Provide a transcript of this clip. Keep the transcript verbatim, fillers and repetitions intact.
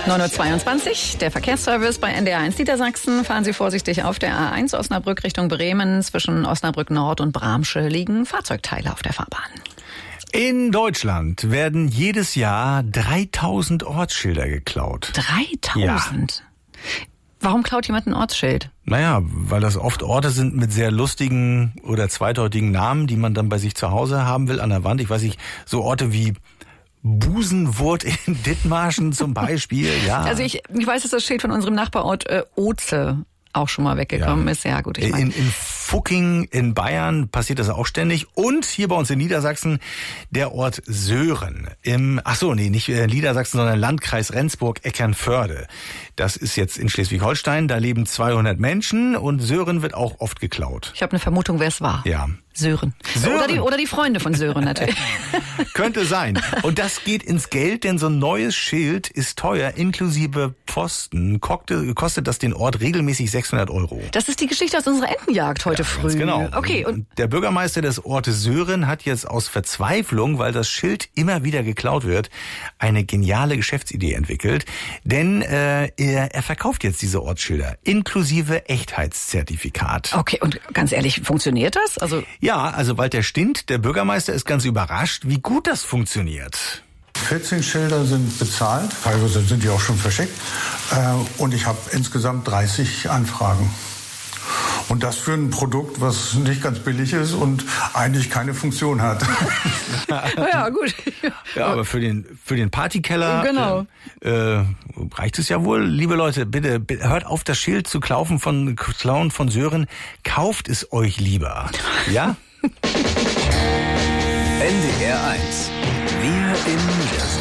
neun Uhr zweiundzwanzig, der Verkehrsservice bei N D R eins Niedersachsen. Fahren Sie vorsichtig auf der A eins Osnabrück Richtung Bremen. Zwischen Osnabrück Nord und Bramsche liegen Fahrzeugteile auf der Fahrbahn. In Deutschland werden jedes Jahr dreitausend Ortsschilder geklaut. dreitausend? Ja. Warum klaut jemand ein Ortsschild? Naja, weil das oft Orte sind mit sehr lustigen oder zweideutigen Namen, die man dann bei sich zu Hause haben will an der Wand. Ich weiß nicht, so Orte wie Busenwurt in Dithmarschen zum Beispiel, ja. Also ich, ich weiß, dass das Schild von unserem Nachbarort äh, Oze auch schon mal weggekommen ja. ist. Ja, gut. Ich mein. in, in Fucking in Bayern passiert das auch ständig. Und hier bei uns in Niedersachsen der Ort Sören. Im, ach so, nee, nicht Niedersachsen, sondern Landkreis Rendsburg-Eckernförde. Das ist jetzt in Schleswig-Holstein. Da leben zweihundert Menschen und Sören wird auch oft geklaut. Ich habe eine Vermutung, wer es war. Ja. Sören. Sören. Oder die, oder die Freunde von Sören natürlich. Könnte sein. Und das geht ins Geld, denn so ein neues Schild ist teuer, inklusive Pfosten. Kostet das den Ort regelmäßig sechshundert Euro. Das ist die Geschichte aus unserer Entenjagd heute ja, früh. Genau. Okay. Und der Bürgermeister des Ortes Sören hat jetzt aus Verzweiflung, weil das Schild immer wieder geklaut wird, eine geniale Geschäftsidee entwickelt. Denn äh, er, er verkauft jetzt diese Ortsschilder, inklusive Echtheitszertifikat. Okay, und ganz ehrlich, funktioniert das? Also ja, also Walter Stint, der Bürgermeister, ist ganz überrascht, wie gut das funktioniert. vierzehn Schilder sind bezahlt, teilweise sind die auch schon verschickt. Und ich habe insgesamt dreißig Anfragen. Und das für ein Produkt, was nicht ganz billig ist und eigentlich keine Funktion hat. Ja, gut. Ja, aber für den für den Partykeller genau. äh, reicht es ja wohl. Liebe Leute, bitte, bitte hört auf, das Schild zu klauen von, klauen von Sören. Kauft es euch lieber. Ja? N D R eins. Wir in Niedersachsen.